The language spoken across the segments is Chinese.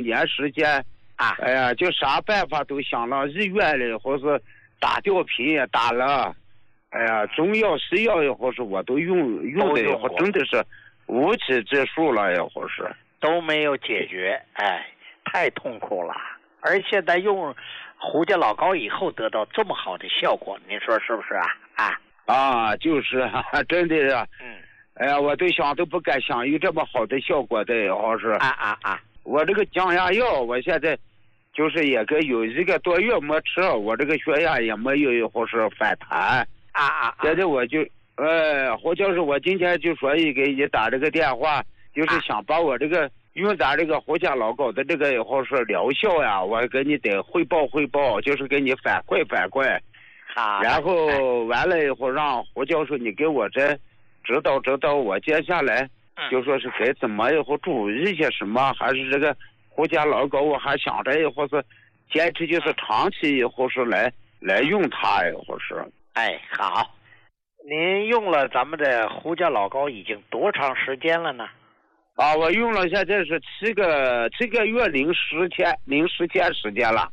年时间啊， 哎呀，就啥办法都想了，医院里或是打吊瓶也打了，哎呀，中药西药也或是我都用的也或真的是无济之数了也或是都没有解决，哎，太痛苦了。而现在用胡家老膏以后得到这么好的效果，您说是不是啊？ 就是真的啊，哎呀，我都想都不敢想有这么好的效果的，好是我这个降压药，我现在就是也个有1个多月没吃，我这个血压也没有或是反弹现在我就胡教授，我今天就说给你打这个电话，就是想把我这个用咱这个胡家老膏的这个以后是疗效呀，我给你得汇报，就是给你反馈。然后完了以后让胡教授你给我这指导我接下来就说是该怎么以后注意一些什么，还是这个胡家老膏我还想着以后是坚持就是长期以后是来用它以后是。 好，您用了咱们的胡家老膏已经多长时间了呢？ 我用了现在是7个月零10天时间了。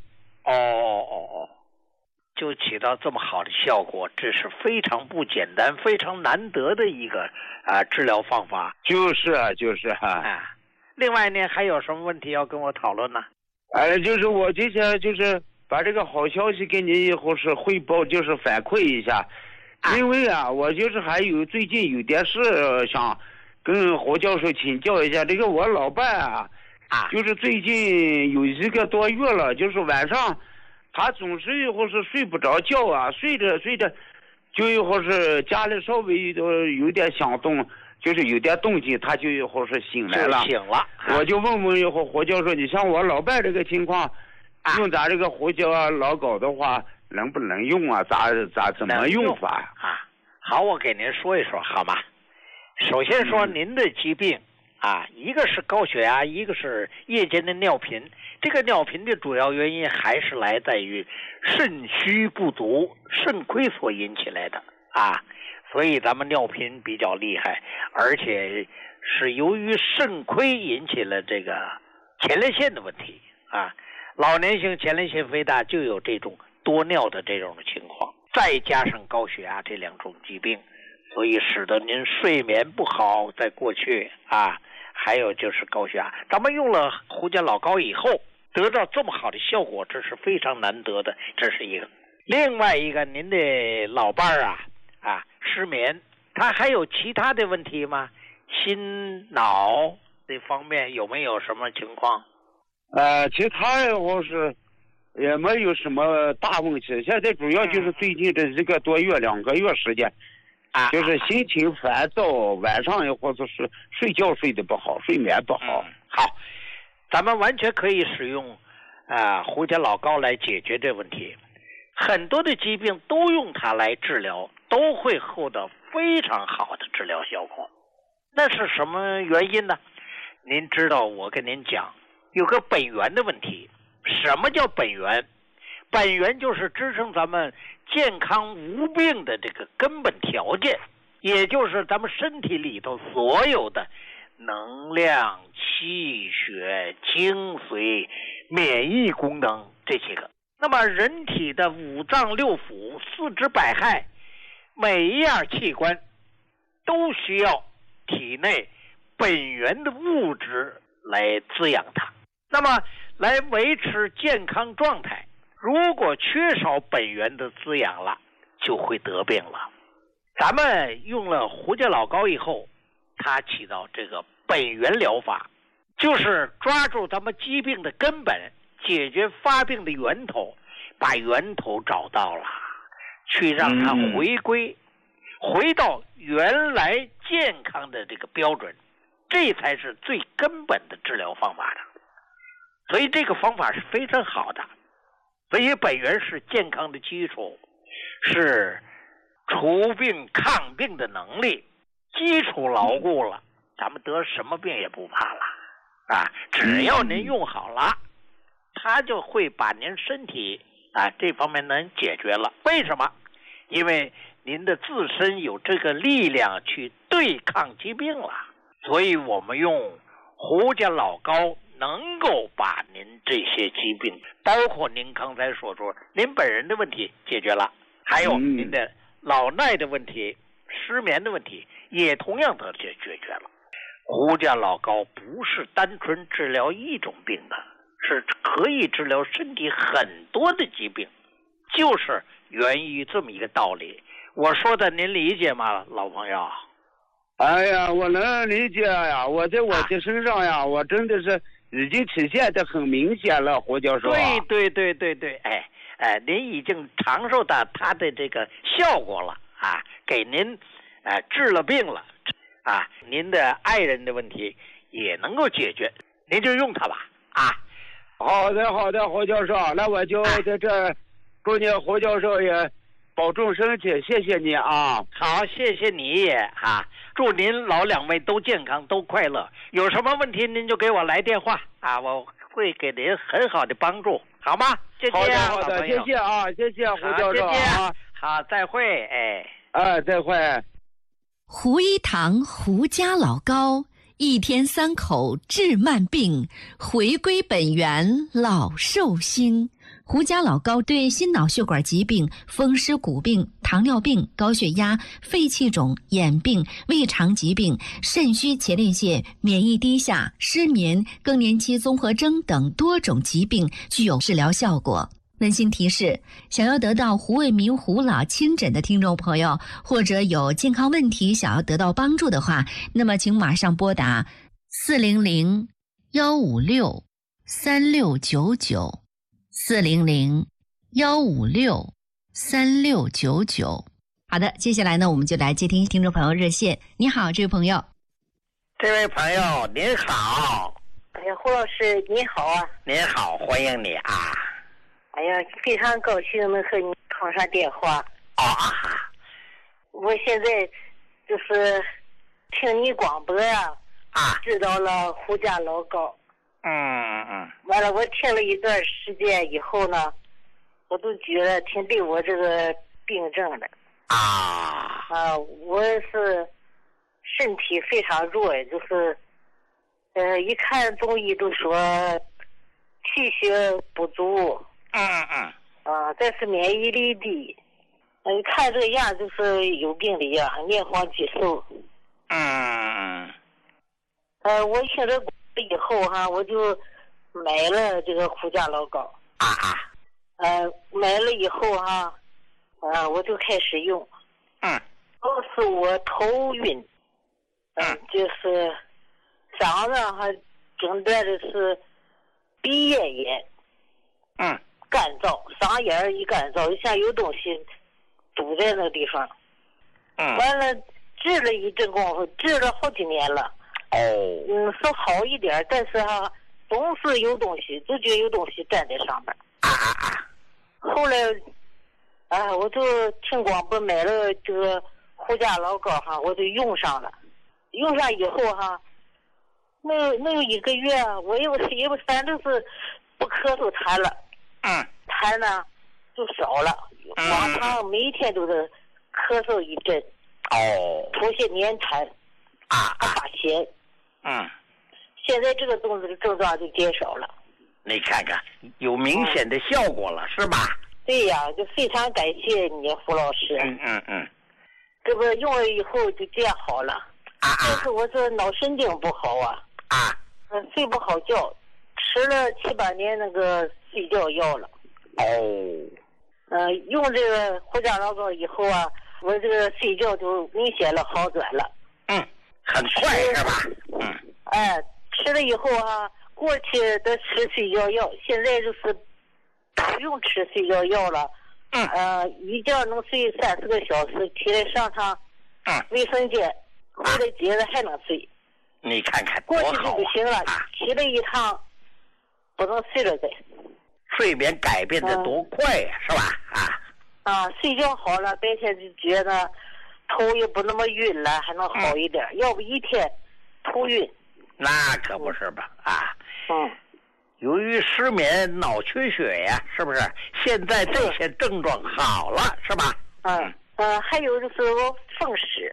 就起到这么好的效果，这是非常不简单、非常难得的一个治疗方法。 就是另外呢，还有什么问题要跟我讨论呢？ 就是我今天就是把这个好消息给你以后是汇报，就是反馈一下。因为我就是还有最近有点事想跟胡教授请教一下。这个我老伴就是最近有1个多月了，就是晚上他总是以后是睡不着觉睡着就以后是家里稍微有点响动，就是有点动静，他就以后是醒来了。我就问以后胡教授，你像我老伴这个情况，用咱这个胡家老膏的话能不能用咋怎么用法好，我给您说一说好吗？首先说您的疾病一个是高血压，一个是夜间的尿频。这个尿频的主要原因还是来自于肾虚不足、肾亏所引起来的所以咱们尿频比较厉害，而且是由于肾亏引起了这个前列腺的问题老年性前列腺肥大就有这种多尿的这种情况，再加上高血压这2种疾病，所以使得您睡眠不好，在过去还有就是高血压。咱们用了胡家老膏以后得到这么好的效果，这是非常难得的，这是一个。另外一个，您的老伴失眠，他还有其他的问题吗？心脑这方面有没有什么情况？ 其他我是也没有什么大问题，现在主要就是最近这1个多月2个月时间就是心情烦躁，晚上也或者是睡觉睡得不好，睡眠不好。 好，咱们完全可以使用胡家老膏来解决这问题。很多的疾病都用它来治疗，都会获得非常好的治疗效果。那是什么原因呢？您知道，我跟您讲，有个本源的问题。什么叫本源？本源就是支撑咱们健康无病的这个根本条件，也就是咱们身体里头所有的能量、气血、精髓、免疫功能这些个。那么人体的5脏6腑、4肢百骸，每一样器官都需要体内本源的物质来滋养它，那么来维持健康状态。如果缺少本源的滋养了，就会得病了。咱们用了胡家老膏以后，它起到这个本源疗法，就是抓住咱们疾病的根本，解决发病的源头，把源头找到了，去让它回到原来健康的这个标准，这才是最根本的治疗方法的。所以这个方法是非常好的。所以本源是健康的基础，是除病抗病的能力，基础牢固了，咱们得什么病也不怕了只要您用好了，它就会把您身体这方面能解决了。为什么？因为您的自身有这个力量去对抗疾病了。所以我们用胡家老膏能够把这些疾病，包括您刚才所说您本人的问题解决了，还有您的老耐的问题、失眠的问题也同样得解决了。胡家老高不是单纯治疗一种病的，是可以治疗身体很多的疾病，就是源于这么一个道理。我说的您理解吗，老朋友？ 哎呀，我能理解呀，我在我的身上呀，我真的是已经体现得很明显了，胡教授。 对，您已经尝受到它的这个效果了啊，给您治了病了啊，您的爱人的问题也能够解决，您就用它吧啊。 好的，胡教授，那我就在这祝你胡教授也保重身体，谢谢你啊。 好，谢谢你也祝您老两位都健康都快乐，有什么问题您就给我来电话啊，我会给您很好的帮助，好吗？谢谢好的，谢谢啊，谢谢胡教授啊。 好，再会， 再会。 胡一堂胡家老高，一天3口治慢病，回归本源老寿星。胡家老高对心脑血管疾病、风湿骨病、糖尿病、高血压、肺气肿、眼病、胃肠疾病、肾虚前列腺、免疫低下、失眠、更年期综合征等多种疾病具有治疗效果。温馨提示：想要得到胡卫民胡老亲诊的听众朋友，或者有健康问题想要得到帮助的话，那么请马上拨打400-156-3699。400-156-3699。好的，接下来呢，我们就来接听听众朋友热线。你好，这位朋友。 这位朋友您好。 哎呀，胡老师你好啊。 您好，欢迎你啊。 哎呀，非常高兴能和你通上电话。我现在就是听你广播呀，知道了胡家老高。完了，我听了一段时间以后呢，我都觉得挺对我这个病症的。我是身体非常弱，就是一看中医都说气血不足。但是免疫力低。一看这样就是有病的样，面黄肌瘦。我听这以后我就买了这个胡家老高。买了以后我就开始用。都是我头晕。就是嗓子诊断的是鼻咽炎。干燥，嗓眼一干燥，就像有东西堵在那个地方。完了治了一阵功夫，治了好几年了。说好一点，但是总是有东西，就觉得有东西站在上面。后来我就听广播买了这个胡家老高我就用上了。用上以后没有1个月，我也反正是不咳嗽痰了。痰呢就少了。往常每一天都是咳嗽一阵。出现粘痰。发咸。现在这个症状就减少了。 你看看，有明显的效果了，是吧？ 对呀，就非常感谢你胡老师。这不用了以后就这样好了。但是我这脑神经不好睡不好觉，吃了7、8年那个睡觉药了。用这个胡家老高以后我这个睡觉就明显了好转了。 很快是吧？ 吃了以后过去的吃睡觉药，现在就是不用吃睡觉药了。一觉能睡30个小时，起来上趟卫生间，回来接着还能睡。 你看看过去就不行了，起了一趟不能睡了再。 睡眠改变的多快呀，是吧？ 睡觉好了，白天就觉得头也不那么晕了，还能好一点。要不一天头晕。 那可不是吧？由于失眠、脑缺血呀，是不是？现在这些症状好了，是吧？ 还有就是我风湿。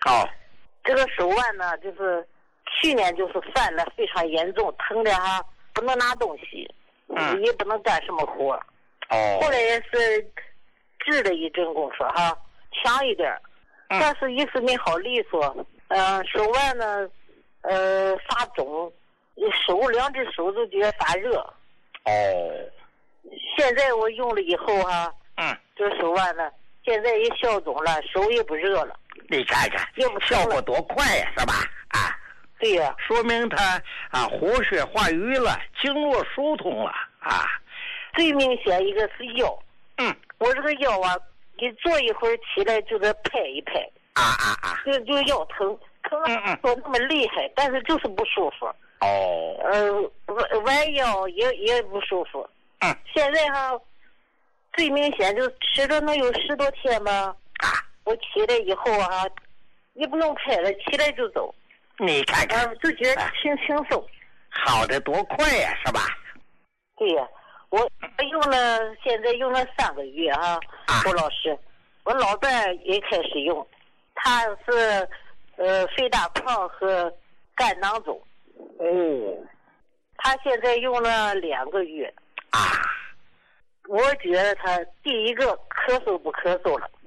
这个手腕呢，就是去年就是犯了非常严重，疼的不能拿东西，也不能干什么活。 哦。 后来也是治了一阵功夫哈，强一点，但是一直没好利索。手腕呢，发肿，两只手都觉得发热。 哦。 现在我用了以后哈，这手腕呢，现在也消肿了，手也不热了。 你看看，效果多快呀，是吧？啊， 对呀， 说明它活血化瘀了，经络疏通了啊。 最明显一个是腰，我这个腰啊，你坐一会儿起来就得拍一拍，就腰疼说那么厉害，但是就是不舒服。 哦。 弯腰也不舒服。现在哈，最明显就吃了能有10多天吧。我起来以后啊，也不用拍了，起来就走。 你看看， 就觉得轻松。 好的多快呀，是吧？ 对呀，我现在用了3个月啊，郭老师，我老伴也开始用，他是肺大块和肝囊肿。他现在用了2个月。我觉得他第一个咳嗽不咳嗽了。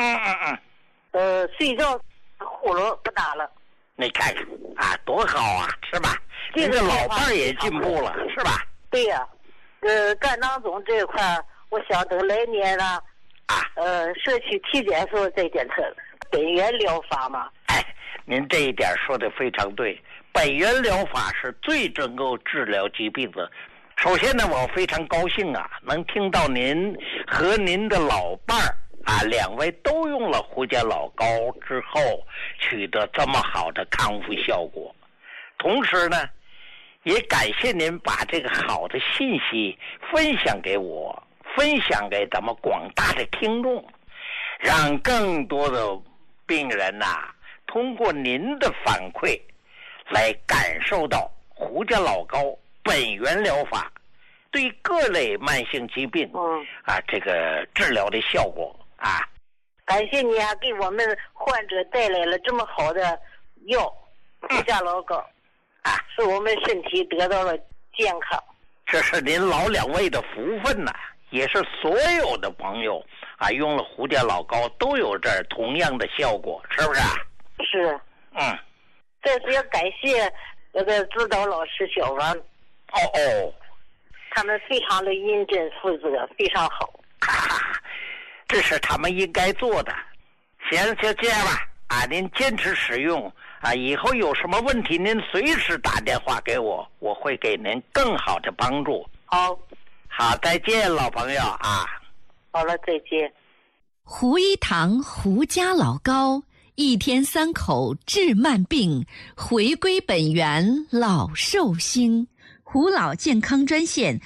睡觉呼噜不打了。 你看看多好啊，是吧？这个老伴儿也进步了，是吧？ 对呀，肝囊肿这一块，我想等来年了，社区体检时候再检测本源疗法嘛。 您这一点说的非常对，本源疗法是最能够治疗疾病的。首先呢，我非常高兴能听到您和您的老伴儿2位都用了胡家老膏之后取得这么好的康复效果。同时呢，也感谢您把这个好的信息分享给我，分享给咱们广大的听众，让更多的病人通过您的反馈来感受到胡家老膏本源疗法对各类慢性疾病这个治疗的效果感谢你给我们患者带来了这么好的药胡家老膏使我们身体得到了健康。 这是您老2位的福分也是所有的朋友用了胡家老膏都有这同样的效果，是不是？ 是。这是要感谢那个指导老师小王。他们非常的认真负责，非常好。 这是他们应该做的。行，就这样吧。您坚持使用以后有什么问题您随时打电话给我，我会给您更好的帮助。好，再见，老朋友好了，再见。 胡一堂胡家老膏，1天3口治慢病，回归本源老寿星。胡老健康专线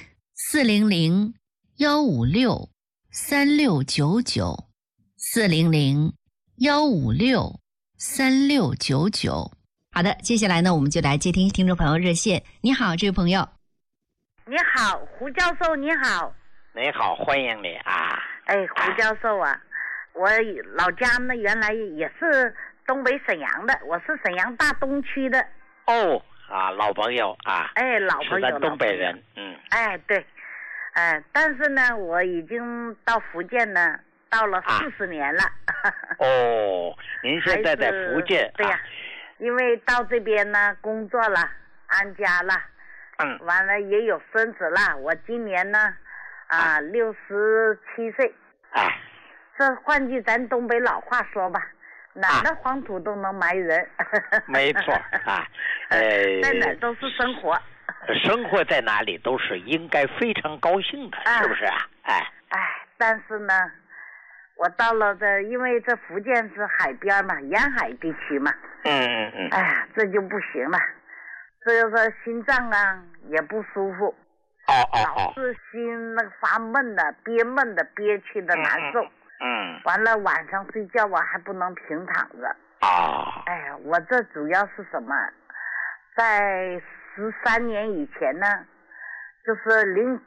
400-156-3699，400-156-3699。好的，接下来呢，我们就来接听听众朋友热线。你好，这位朋友。 你好，胡教授，你好。 你好，欢迎你胡教授我老家呢原来也是东北沈阳的，我是沈阳大东区的。 老朋友老朋友， 是东北人。 对，但是呢，我已经到福建呢，到了40年了。 您现在在福建？ 对呀，因为到这边呢工作了，安家了，完了也有孙子了。我今年呢67岁。这换句咱东北老话说吧，哪的黄土都能埋人。 没错在哪都是生活。 生活在哪里都是应该非常高兴的，是不是但是呢，我到了因为这福建是海边嘛，沿海地区嘛。这就不行了，这个心脏也不舒服。老是心发闷的，憋闷的，憋屈的难受。完了晚上睡觉我还不能平躺着。我这主要是什么？在13年以前呢，就是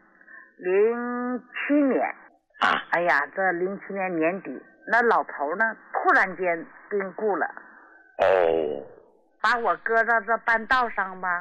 07年。这07年年底，那老头呢突然间病故了。把我搁到这半道上吧，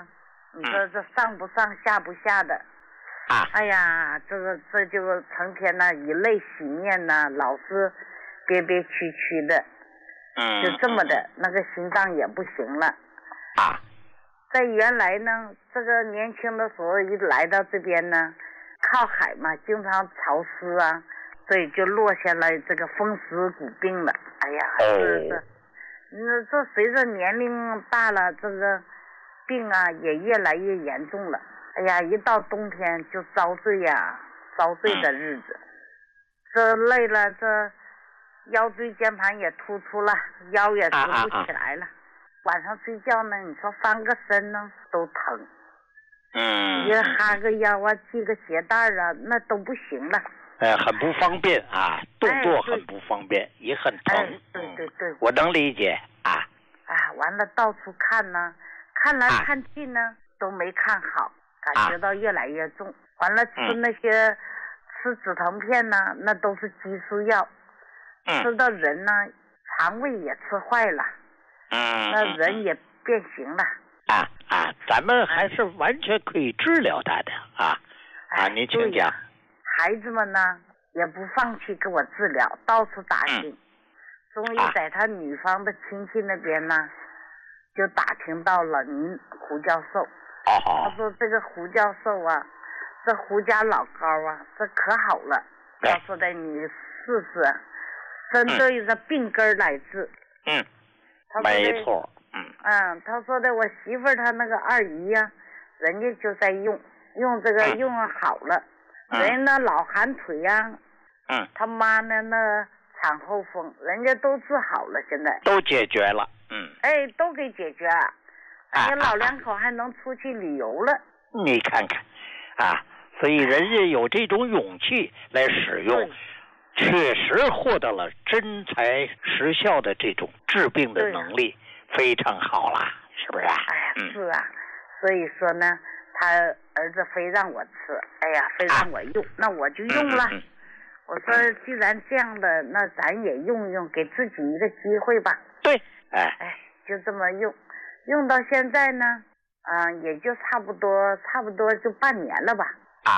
你说这上不上下不下的。哎呀，这就成天呢以泪洗面呢，老是憋憋屈屈的。就这么的，那个心脏也不行了。在原来呢，这个年轻的时候一来到这边呢，靠海嘛，经常潮湿啊，所以就落下来这个风湿骨病了。哎呀，这随着年龄大了，这个病啊也越来越严重了。哎呀，一到冬天就遭罪呀，遭罪的日子。这累了，这腰椎间盘也突出了，腰也直不起来了。晚上睡觉呢，你说翻个身呢都疼。你哈个腰啊，系个鞋带啊，那都不行了。 很不方便啊，动作很不方便，也很疼。 对， 我能理解啊。 完了到处看呢，看来看去呢都没看好，感觉到越来越重。完了吃那些吃止疼片呢，那都是激素药，吃到人呢肠胃也吃坏了。那人也变形了。 咱们还是完全可以治疗他的您请讲。 孩子们呢也不放弃给我治疗，到处打听。终于在他女方的亲戚那边呢，就打听到了您胡教授。他说这个胡教授啊，这胡家老高啊，这可好了。他说的你试试，针对着病根来治。 没错。 他说的我媳妇儿她那个二姨呀，人家就在用这个用好了。人家那老寒腿呀，他妈呢那产后风，人家都治好了，现在都解决了。 都给解决。老两口还能出去旅游了。 你看看所以人家有这种勇气来使用，确实获得了真材实效的这种治病的能力，非常好啦，是不是？ 是啊，所以说呢，他儿子非让我吃，非让我用，那我就用了。我说既然这样的，那咱也用用，给自己一个机会吧。 对， 就这么用到现在呢，也就差不多就半年了吧。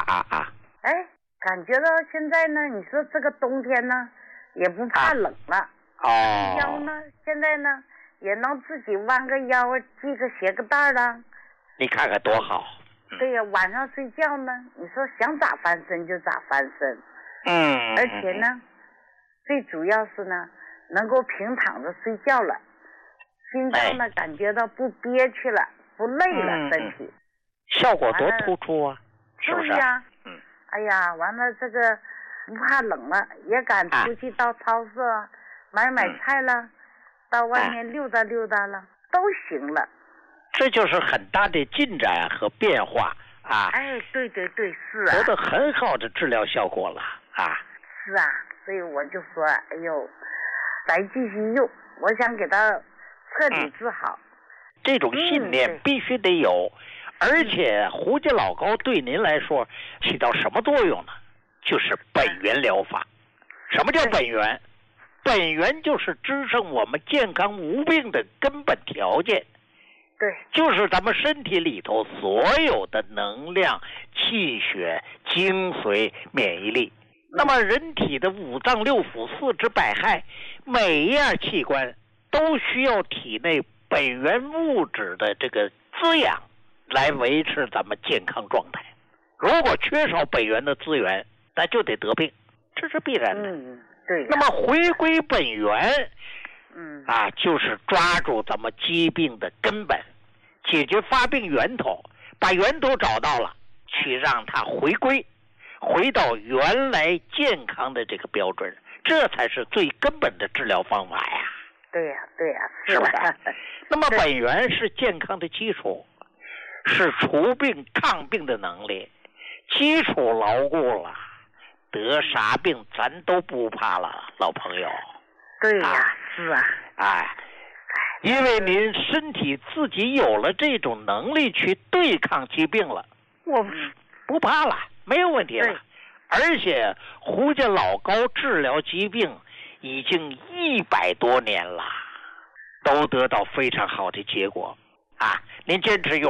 感觉到现在呢，你说这个冬天呢，也不怕冷了。腰呢，现在呢也能自己弯个腰，系个鞋个带了。 你看看多好。 对呀，晚上睡觉呢，你说想咋翻身就咋翻身。而且呢，最主要是呢，能够平躺着睡觉了，心脏呢感觉到不憋屈了，不累了，身体。 效果多突出啊，是不是？ 对呀。完了这个不怕冷了，也敢出去到超市买菜了，到外面溜达溜达了，都行了。 这就是很大的进展和变化对，是得到很好的治疗效果了是所以我就说咱继续用，我想给他彻底治好。 这种信念必须得有。而且胡家老高对您来说起到什么作用呢？就是本源疗法。什么叫本源？本源就是支撑我们健康无病的根本条件。就是咱们身体里头所有的能量、气血、精髓、免疫力。那么人体的五脏六腑、四肢百骸，每一样器官都需要体内本源物质的这个滋养，来维持咱们健康状态。如果缺少本源的资源，那就得得病，这是必然的。 对。 那么回归本源，就是抓住咱们疾病的根本，解决发病源头，把源头找到了，去让它回到原来健康的这个标准，这才是最根本的治疗方法呀。 对呀， 是不是？那么本源是健康的基础。是除病抗病的能力，基础牢固了，得啥病咱都不怕了，老朋友。 对呀，是因为您身体自己有了这种能力去对抗疾病了，我不怕了，没有问题了。而且胡家老高治疗疾病已经100多年了，都得到非常好的结果您坚持用，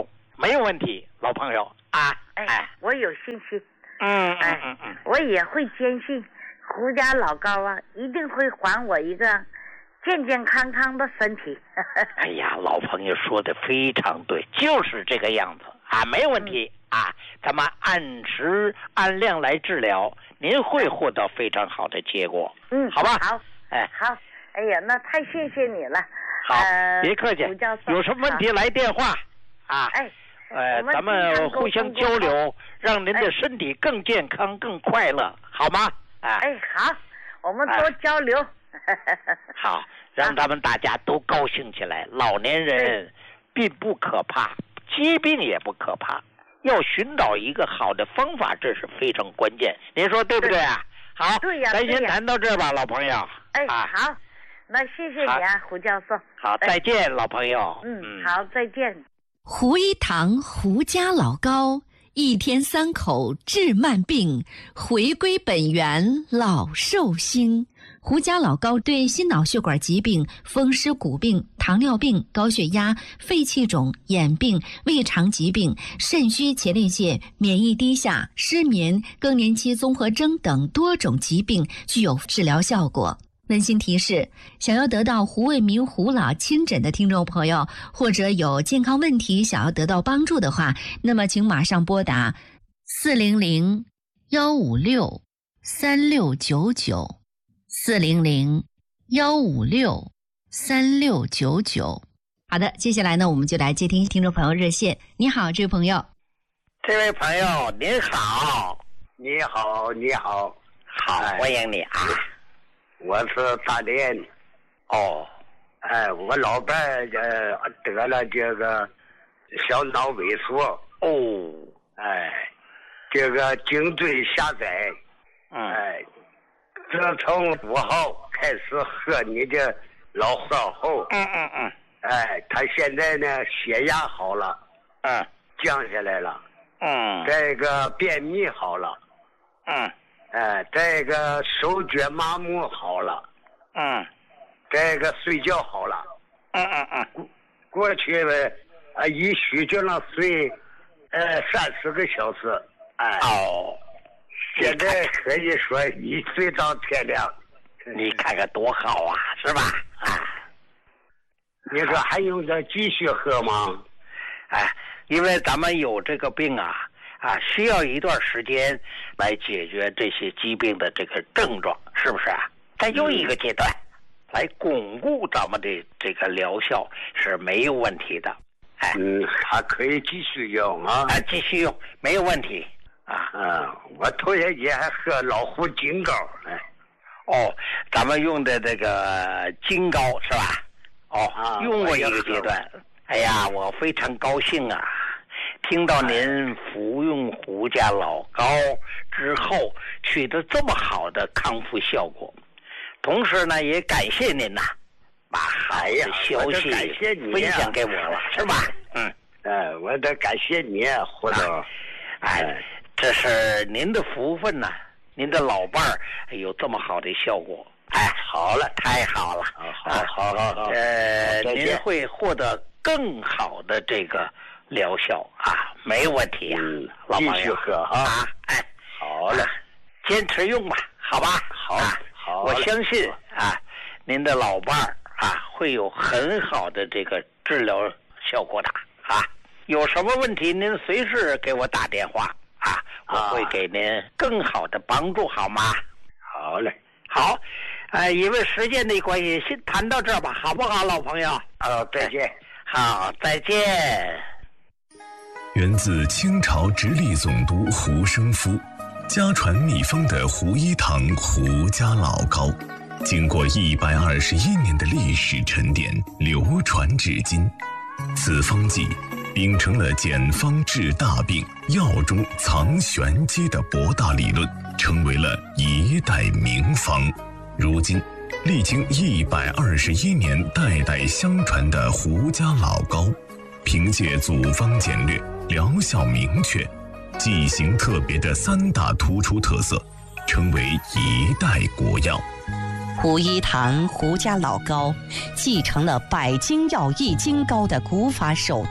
没有问题，老朋友啊。 我有信心。我也会坚信胡家老高啊，一定会还我一个健健康康的身体。 哎呀，老朋友说的非常对，就是这个样子啊，没有问题啊。咱们按时按量来治疗，您会获得非常好的结果。好吧。 好。好。哎呀，那太谢谢你了。 好，别客气。有什么问题来电话啊？咱们互相交流，让您的身体更健康、更快乐，好吗？ 好，我们多交流。 好，让咱们大家都高兴起来。老年人并不可怕，疾病也不可怕，要寻找一个好的方法，这是非常关键。您说对不对啊？好， 对呀。 咱先谈到这儿吧，老朋友。 好，那谢谢你啊，胡教授。 好，再见，老朋友。 好，再见。 胡一堂胡家老高，一天3口治慢病，回归本源老寿星。胡家老高对心脑血管疾病、风湿骨病、糖尿病、高血压、肺气肿、眼病、胃肠疾病、肾虚前列腺、免疫低下、失眠、更年期综合征等多种疾病具有治疗效果。温馨提示：想要得到胡卫民胡老亲诊的听众朋友，或者有健康问题想要得到帮助的话，那么请马上拨打400-156-3699 400-156-3699。好的，接下来呢，我们就来接听听众朋友热线。你好，这位朋友。 这位朋友您好。 你好。 好，欢迎你啊。 我是大连。我老伴得了这个小脑萎缩。这个颈椎狭窄。自从5号开始喝你的老喝后。他现在呢血压好了。降下来了。这个便秘好了。这个手脚麻木好了。这个睡觉好了。过去一宿就能睡30个小时。现在可以说一睡到天亮。 你看看多好啊，是吧？ 你说还用得继续喝吗？ 因为咱们有这个病需要一段时间来解决这些疾病的这个症状，是不是啊？再用一个阶段来巩固咱们的这个疗效是没有问题的。 还可以继续用啊。 继续用没有问题我头些节还喝老虎金膏。 咱们用的这个金膏是吧？用过一个阶段。哎呀，我非常高兴啊！听到您服用胡家老高之后取得这么好的康复效果，同时呢也感谢您把好的消息分享给我了，是吧？ 我得感谢你，胡总。 这是您的福分呐，您的老伴儿有这么好的效果。好了，太好了。好。您会获得更好的这个疗效没问题老朋友。 继续喝好了，坚持用吧，好吧？好，我相信您的老伴儿会有很好的这个治疗效果的有什么问题您随时给我打电话我会给您更好的帮助，好吗？ 好嘞。 好，因为时间的关系，先谈到这儿吧，好不好，老朋友？ 再见。 好，再见。 源自清朝直隶总督胡生夫，家传秘方的胡一堂胡家老高，经过121年的历史沉淀，流传至今。此方剂秉承了简方治大病、药中藏玄机的博大理论，成为了一代名方。如今历经121年代代相传的胡家老高，凭借组方简略、疗效明确、剂型特别的3大突出特色，成为一代国药。 胡一堂胡家老高继承了百金药易筋膏的古法手段，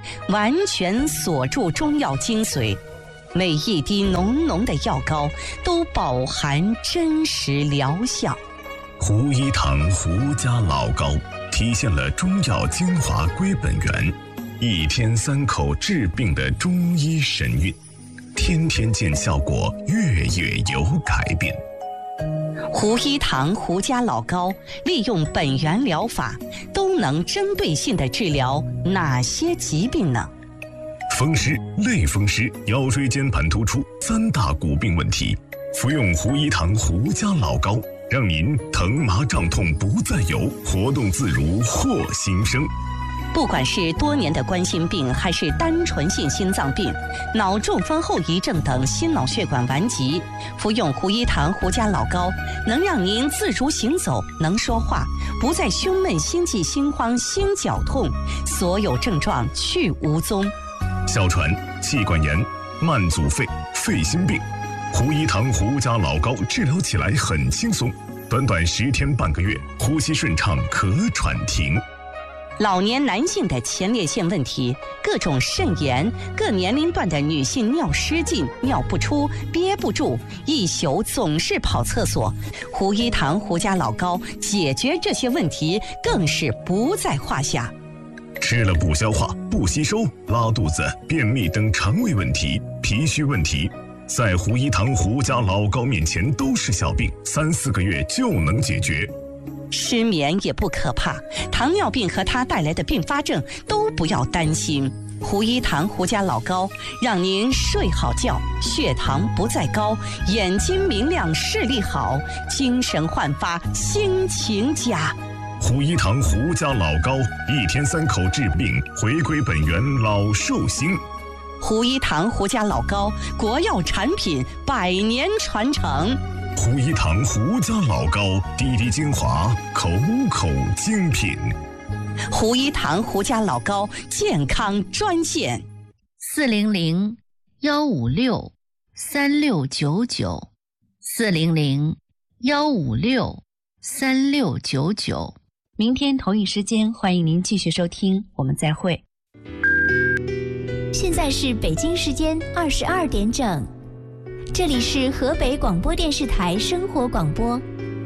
完全锁住中药精髓，每一滴浓浓的药膏都饱含真实疗效。 胡一堂胡家老膏体现了中药精华归本源，一天3口治病的中医神韵，天天见效果，月月有改变。 胡一堂胡家老膏利用本源疗法，都能针对性地治疗哪些疾病呢？ 风湿、类风湿、腰椎间盘突出3大骨病问题，服用胡一堂胡家老膏，让您疼麻胀痛不再有，活动自如获新生。 不管是多年的冠心病，还是单纯性心脏病、脑中风后遗症等心脑血管顽疾，服用胡一堂胡家老膏，能让您自如行走，能说话，不再胸闷、心悸、心慌、心绞痛，所有症状去无踪。 哮喘、气管炎、慢阻肺、肺心病，胡一堂胡家老膏治疗起来很轻松，短短10天半个月，呼吸顺畅，咳喘停。 老年男性的前列腺问题，各种肾炎，各年龄段的女性尿失禁、尿不出、憋不住，一宿总是跑厕所，胡一堂胡家老膏解决这些问题更是不在话下。 吃了不消化、不吸收、拉肚子、便秘等肠胃问题、脾虚问题，在胡一堂胡家老膏面前都是小病，3、4个月就能解决。 失眠也不可怕，糖尿病和它带来的并发症都不要担心。胡一堂胡家老膏让您睡好觉，血糖不再高，眼睛明亮，视力好，精神焕发，心情佳。 胡一堂胡家老膏，1天3口治病，回归本源，老寿星。 胡一堂胡家老膏，国药产品，100年传承。 胡一堂胡家老膏，滴滴精华，口口精品。 胡一堂胡家老膏健康专线 400-156-3699，400-156-3699。明天同一时间，欢迎您继续收听，我们再会。 现在是北京时间22点整，这里是河北广播电视台生活广播。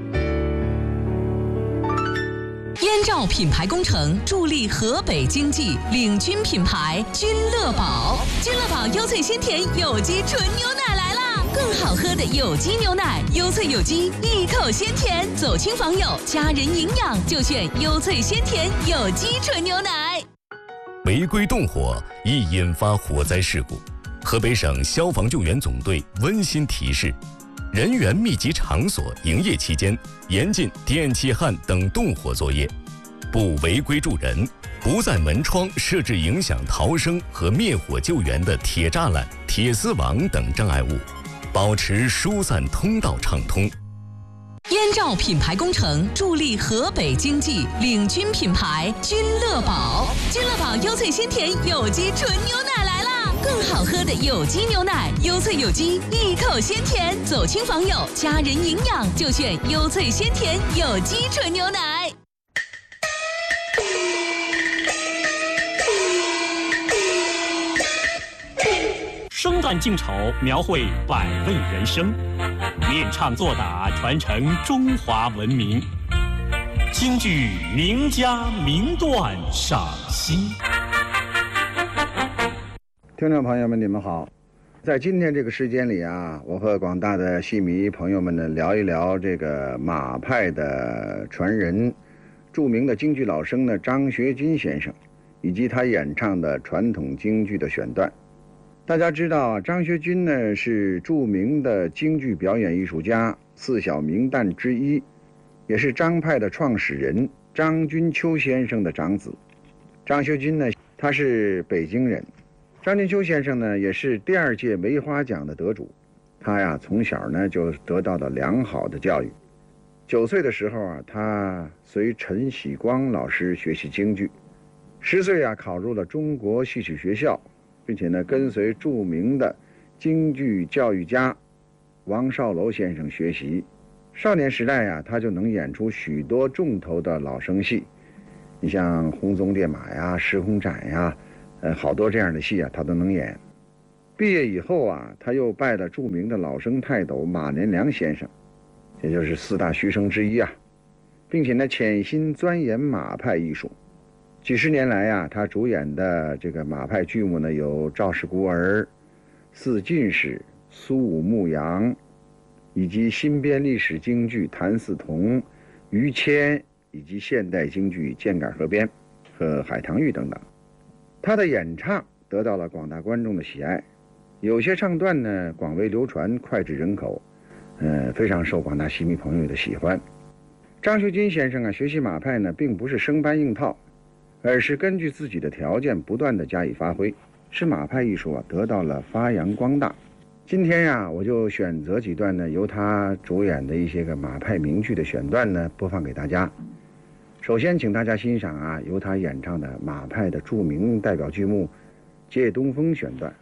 燕赵品牌工程助力河北经济，领军品牌君乐宝。君乐宝优萃鲜甜有机纯牛奶来啦！更好喝的有机牛奶，优萃有机，一口鲜甜。走亲访友，家人营养就选优萃鲜甜有机纯牛奶。 违规动火易引发火灾事故，河北省消防救援总队温馨提示：人员密集场所营业期间，严禁电气焊等动火作业，不违规助人，不在门窗设置影响逃生和灭火救援的铁栅栏、铁丝网等障碍物，保持疏散通道畅通。 燕赵品牌工程助力河北经济，领军品牌君乐宝。君乐宝优萃鲜甜有机纯牛奶来啦！更好喝的有机牛奶，优萃有机，一口鲜甜。走亲访友，家人营养就选优萃鲜甜有机纯牛奶。 生旦净丑，描绘百味人生；练唱作打，传承中华文明。京剧名家名段赏析。 听众朋友们，你们好。在今天这个时间里啊，我和广大的戏迷朋友们呢聊一聊这个马派的传人，著名的京剧老生呢张学军先生，以及他演唱的传统京剧的选段。大家知道，张学军呢是著名的京剧表演艺术家4小名旦之一，也是张派的创始人张君秋先生的长子。张学军呢，他是北京人。张君秋先生呢，也是第2届梅花奖的得主。他呀，从小呢就得到了良好的教育。9岁的时候啊，他随陈喜光老师学习京剧。10岁啊，考入了中国戏曲学校。并且呢，跟随著名的京剧教育家王少楼先生学习。少年时代呀，他就能演出许多重头的老生戏，你像《洪宗电马》呀、《石红展》呀， 好多这样的戏啊，他都能演。毕业以后啊，他又拜了著名的老生泰斗马连良先生，也就是4大须生之一啊，并且呢潜心钻研马派艺术。几十年来啊，他主演的这个马派剧目呢，有《赵氏孤儿》、《四进士》、《苏武牧羊》，以及新编历史京剧《谭嗣同》、《于谦》，以及现代京剧《箭杆河边》和《海棠玉》等等。他的演唱得到了广大观众的喜爱，有些唱段呢广为流传，脍炙人口，非常受广大戏迷朋友的喜欢。张学军先生啊，学习马派呢，并不是生搬硬套，而是根据自己的条件不断的加以发挥，使马派艺术啊得到了发扬光大。今天呀，我就选择几段呢由他主演的一些个马派名剧的选段呢播放给大家。首先，请大家欣赏啊由他演唱的马派的著名代表剧目《借东风》选段。